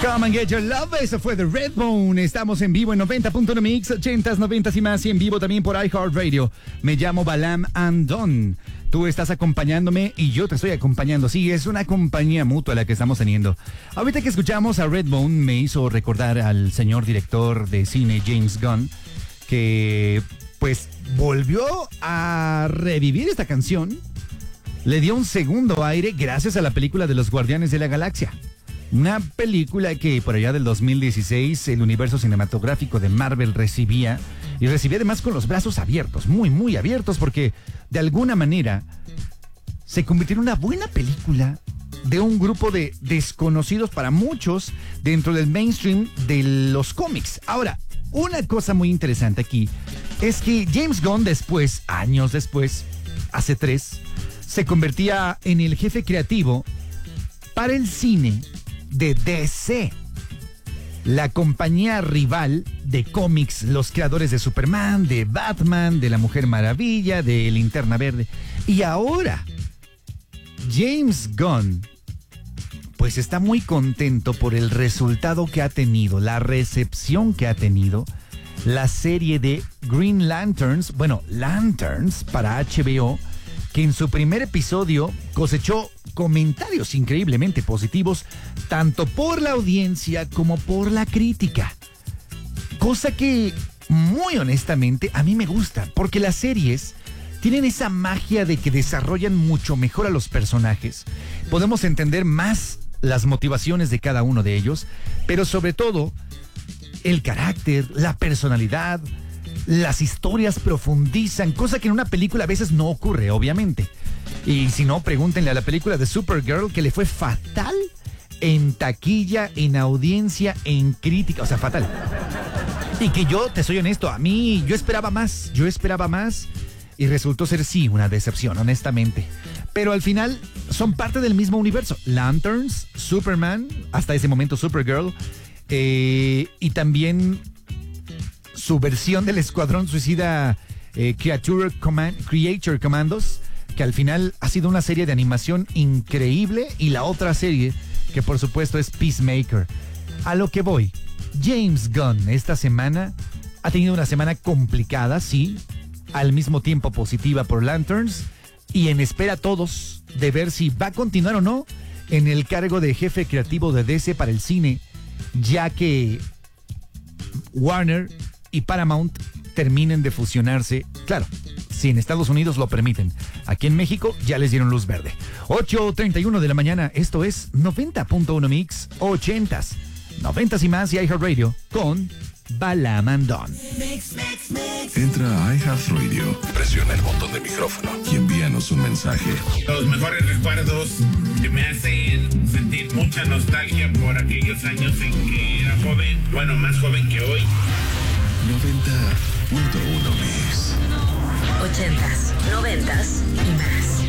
Come and get your love. Eso fue The Redbone. Estamos en vivo en 90.1 Mix, 80s, 90s y más. Y en vivo también por iHeartRadio. Me llamo Balam Andon. Tú estás acompañándome y yo te estoy acompañando. Sí, es una compañía mutua la que estamos teniendo. Ahorita que escuchamos a Redbone me hizo recordar al señor director de cine James Gunn, que pues volvió a revivir esta canción. Le dio un segundo aire gracias a la película de los Guardianes de la Galaxia. Una película que por allá del 2016 el universo cinematográfico de Marvel recibía, y recibía además con los brazos abiertos, muy, muy abiertos, porque de alguna manera se convirtió en una buena película de un grupo de desconocidos para muchos dentro del mainstream de los cómics. Ahora, una cosa muy interesante aquí es que James Gunn después, años después, hace 3, se convertía en el jefe creativo para el cine de DC, la compañía rival de cómics, los creadores de Superman, de Batman, de la Mujer Maravilla, de Linterna Verde. Y ahora, James Gunn, pues está muy contento por el resultado que ha tenido, la recepción que ha tenido la serie de Green Lanterns, Lanterns para HBO, que en su primer episodio cosechó comentarios increíblemente positivos, tanto por la audiencia como por la crítica. Cosa que, muy honestamente, a mí me gusta, porque las series tienen esa magia de que desarrollan mucho mejor a los personajes. Podemos entender más las motivaciones de cada uno de ellos, pero sobre todo, el carácter, la personalidad, las historias profundizan, cosa que en una película a veces no ocurre, obviamente. Y si no, pregúntenle a la película de Supergirl, que le fue fatal en taquilla, en audiencia, en crítica, o sea, fatal. Y que yo, te soy honesto, yo esperaba más y resultó ser sí una decepción, honestamente. Pero al final son parte del mismo universo. Lanterns, Superman, hasta ese momento Supergirl, y también su versión del Escuadrón Suicida Creature Commandos, que al final ha sido una serie de animación increíble, y la otra serie que por supuesto es Peacemaker. A lo que voy, James Gunn esta semana ha tenido una semana complicada, sí, al mismo tiempo positiva por Lanterns, y en espera todos de ver si va a continuar o no en el cargo de jefe creativo de DC para el cine, ya que Warner y Paramount terminen de fusionarse, claro, si en Estados Unidos lo permiten. Aquí en México ya les dieron luz verde. 8:31 de la mañana, esto es 90.1 Mix, 80s, 90s y más, y iHeartRadio con Balam Andon. Entra a iHeartRadio, presiona el botón de micrófono y envíanos un mensaje. Los mejores recuerdos que me hacen sentir mucha nostalgia por aquellos años en que era joven, más joven que hoy. 90.1 Mix. 80s, 90s y más.